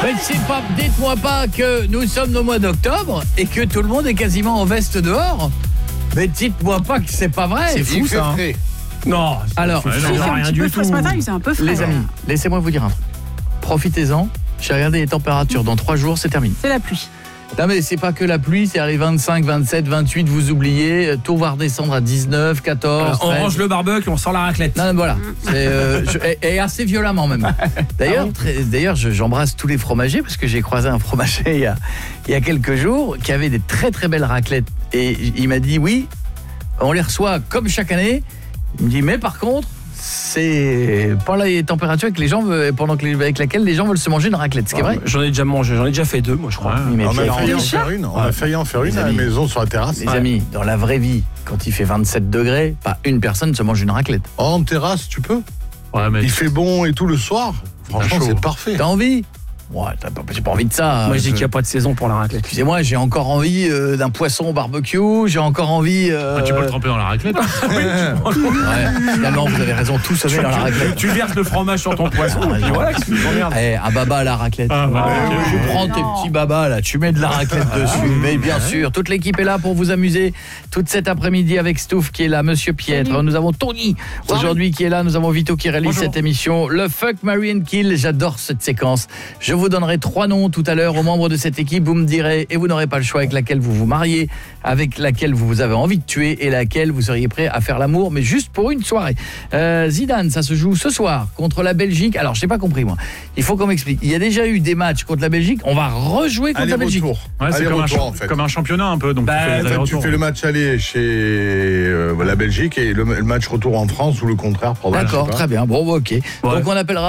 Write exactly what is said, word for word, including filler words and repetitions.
Mais c'est pas, dites-moi pas que nous sommes au mois d'octobre et que tout le monde est quasiment en veste dehors. Mais dites-moi pas que c'est pas vrai. C'est fou ça. Hein. Non. Alors, il fait un rien petit du peu tout. frais ce matin, il faisait un peu frais. les amis, laissez-moi vous dire un truc. Profitez-en. J'ai regardé les températures. Dans trois jours, c'est terminé. C'est la pluie. Non mais c'est pas que la pluie, c'est les vingt-cinq, vingt-sept, vingt-huit, vous oubliez, tout va redescendre à dix-neuf, quatorze, On range le barbecue, on sort la raclette. Non, non voilà, c'est, euh, je, et, et assez violemment même. D'ailleurs, très, d'ailleurs je, j'embrasse tous les fromagers parce que j'ai croisé un fromager il y, a, il y a quelques jours qui avait des très très belles raclettes et il m'a dit oui, on les reçoit comme chaque année. Il me dit mais par contre, c'est pas la température avec les gens veulent, pendant que les, avec laquelle les gens veulent se manger une raclette, ce qui est vrai. J'en ai déjà mangé, j'en ai déjà fait deux, moi je crois. Oui, mais on a puis, failli en déjà faire une. On a failli en faire une Les à la amis. maison sur la terrasse. les amis, dans la vraie vie, quand il fait vingt-sept degrés, pas une personne se mange une raclette. Oh, en terrasse, tu peux. Ouais, mais Il fait bon et tout le soir. Franchement, chaud. c'est parfait. T'as envie? Ouais, t'as pas, j'ai pas envie de ça. Moi je dis Je- qu'il n'y a pas de saison pour la raclette. Excusez-moi, j'ai encore envie euh, d'un poisson au barbecue, j'ai encore envie... euh, Ah, tu peux le tremper dans la raclette. Ouais, finalement, vous avez raison, tout se met dans la raclette. Tu verses le fromage sur ton poisson et puis voilà, qu'est-ce que tu t'emmerdes. Eh, un baba à la raclette. Ah, bah, Ouais, ok. tu prends tes Non. petits babas là, tu mets de la raclette dessus. Mais bien sûr, toute l'équipe est là pour vous amuser toute cet après-midi avec Stouff qui est là, Monsieur Pietre. Salut. Nous avons Tony aujourd'hui qui est là, nous avons Vito qui réalise Bonjour. cette émission. Le Fuck, Marry and Kill, j'adore cette séquence. Je vous donnerai trois noms tout à l'heure aux membres de cette équipe. Vous me direz, et vous n'aurez pas le choix, avec laquelle vous vous mariez, avec laquelle vous avez envie de tuer et laquelle vous seriez prêt à faire l'amour, mais juste pour une soirée. Euh, Zidane, ça se joue ce soir contre la Belgique. Alors, je n'ai pas compris, moi. Il faut qu'on m'explique. Il y a déjà eu des matchs contre la Belgique. On va rejouer contre la Belgique. Aller-retour. Ouais, c'est comme un, Aller-retour, cha- en fait. comme un championnat un peu. Donc Bah, tu fais les En fait, tu allers-retours. fais le match aller chez euh, la Belgique et le, le match retour en France ou le contraire. probablement, je sais D'accord, pas. très bien. Bon, ok. Ouais. Donc, on appellera